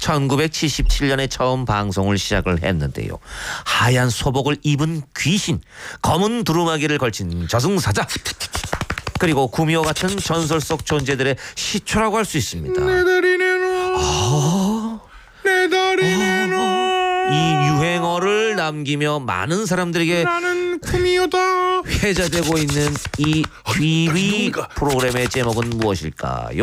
1977년에 처음 방송을 시작을 했는데요. 하얀 소복을 입은 귀신, 검은 두루마기를 걸친 저승사자, 그리고 구미호 같은 전설 속 존재들의 시초라고 할 수 있습니다. 내 다리 내놔. 내 다리 내놔. 이 유행어를 남기며 많은 사람들에게 나는 구미호다. 회자되고 있는 이 TV 누군가. 프로그램의 제목은 무엇일까요?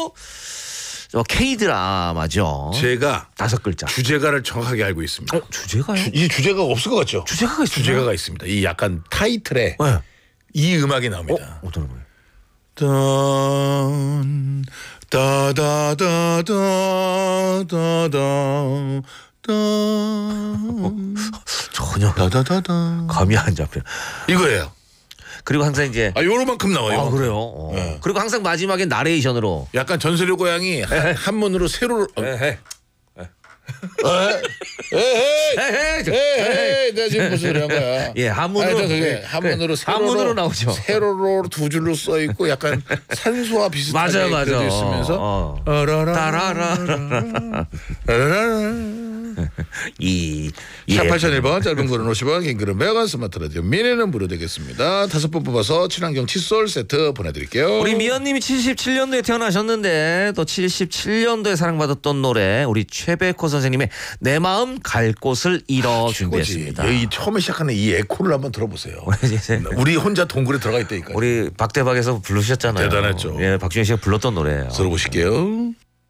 K-드라마죠. 제가 5글자. 주제가를 정확하게 알고 있습니다. 주제가요? 이 주제가 없을 것 같죠? 주제가가 있어요? 주제가가 있습니다. 이 약간 타이틀에 네. 이 음악이 나옵니다. 어떤 거예요? 딴 따다다다다다다 전혀 다다다다 감이 안 잡혀요. 이거예요. 그리고 항상 이제 요만큼 나와요. 아 그래요? 네. 그리고 항상 마지막에 나레이션으로 약간 전설의 고향이 한문으로 세로 에헤. 에헤이 내가 지금 무슨 소리 한 거야. 예, 한문으로 그게 한문으로 그래, 한문으로 나오죠. 세로로 두 줄로 써 있고 약간 산소와 비슷하게 맞아. 그려져 있으면서 따라라. 이 샵 8001번 짧은 글은 50원 긴 글은 100원 스마트 라디오 미니는 무료 되겠습니다. 5번 뽑아서 친환경 칫솔 세트 보내드릴게요. 우리 미연님이 77년도에 태어나셨는데 또 77년도에 사랑받았던 노래 우리 최백호 선생님의 내 마음 갈 곳을 잃어 준비했습니다. 이 처음에 시작하는 이 에코를 한번 들어보세요. 이제 우리 혼자 동굴에 들어가 있다니까. 우리 박대박에서 부르셨잖아요. 대단했죠. 예, 박준희 씨가 불렀던 노래예요. 들어보실게요.